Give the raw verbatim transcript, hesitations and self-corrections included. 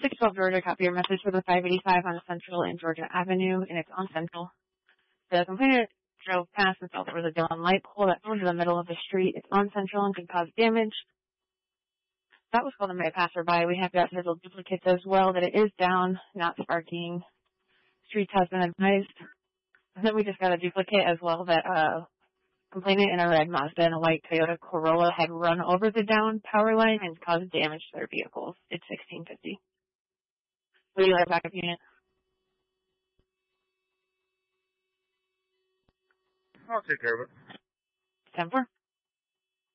six twelve Georgia, copy your message for the five eighty-five on Central and Georgia Avenue, and it's on Central. The complainant drove past and felt there was a dim light pole that fell into the middle of the street. It's on Central and can cause damage. That was called a May passerby. We have got several duplicates as well, that it is down, not sparking. Streets has been advised. And then we just got a duplicate as well that uh complainant in a red Mazda and a white Toyota Corolla had run over the down power line and caused damage to their vehicles. It's sixteen fifty. Would you like backup unit? I'll take care of it. ten four.